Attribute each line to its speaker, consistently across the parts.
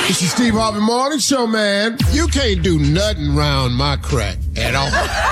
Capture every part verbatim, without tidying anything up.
Speaker 1: It's the Steve Harvey Morning Show, man. You can't do nothing round my crack at all.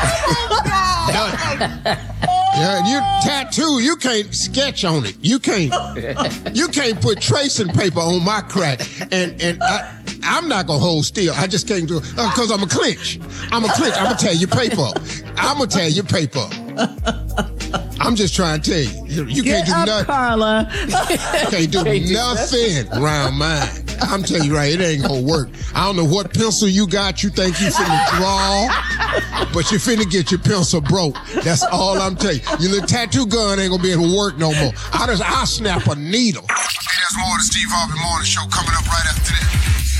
Speaker 1: Yeah, you tattoo, you can't sketch on it. You can't you can't put tracing paper on my crack. And and I, I'm not gonna hold still. I just can't do it because I'm a clinch. I'm a clinch. I'm gonna tear your paper. I'm gonna tear your paper. I'm just trying to tell you, you
Speaker 2: Get
Speaker 1: can't do
Speaker 2: up,
Speaker 1: nothing.
Speaker 2: Carla.
Speaker 1: You can't do
Speaker 3: Can't do
Speaker 1: nothing around mine. I'm telling you right, it ain't gonna work. I don't know what pencil you got. You think you finna draw, but you finna get your pencil broke. That's all I'm telling you. Your little tattoo gun ain't gonna be able to work no more. I just, I'll snap a needle. Hey, there's more of the Steve Harvey Morning Show coming up right after this.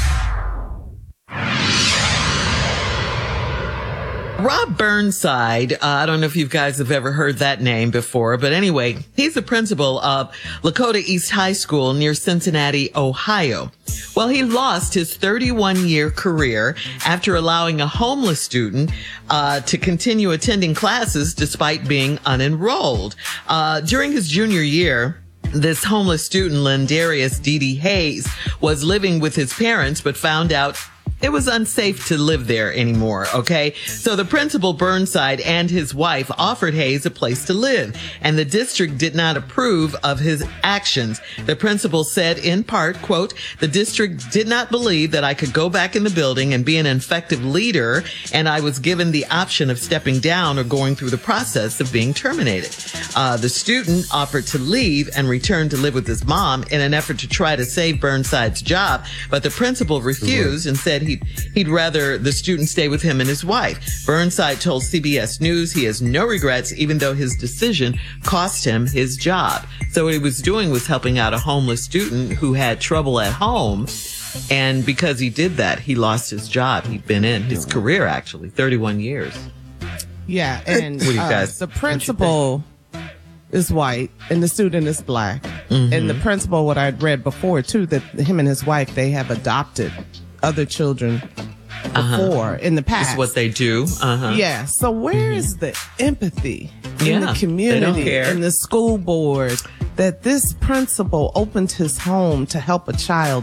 Speaker 3: Rob Burnside, uh, I don't know if you guys have ever heard that name before, but anyway, he's the principal of Lakota East High School near Cincinnati, Ohio. Well, he lost his thirty-one year career after allowing a homeless student uh, to continue attending classes despite being unenrolled. Uh, during his junior year, this homeless student, Lindarius Dede Hayes, was living with his parents, but found out it was unsafe to live there anymore, okay? So the principal, Burnside, and his wife offered Hayes a place to live, and the district did not approve of his actions. The principal said, in part, quote, "The district did not believe that I could go back in the building and be an effective leader, and I was given the option of stepping down or going through the process of being terminated." Uh, the student offered to leave and return to live with his mom in an effort to try to save Burnside's job, but the principal refused and said he He'd rather the student stay with him and his wife. Burnside told C B S News he has no regrets, even though his decision cost him his job. So what he was doing was helping out a homeless student who had trouble at home. And because he did that, he lost his job. He'd been in his career, actually, thirty-one years.
Speaker 2: Yeah, and
Speaker 3: What do you
Speaker 2: uh,
Speaker 3: guys-
Speaker 2: the principal is white and the student is black.
Speaker 3: Mm-hmm.
Speaker 2: And the principal, what I'd read before too, that him and his wife, they have adopted other children before
Speaker 3: Uh-huh.
Speaker 2: in the past.
Speaker 3: That's what they do. Uh-huh.
Speaker 2: Yeah. So where is the empathy in
Speaker 3: Yeah,
Speaker 2: the
Speaker 3: they don't
Speaker 2: community
Speaker 3: care.
Speaker 2: and the school board that this principal opened his home to help a child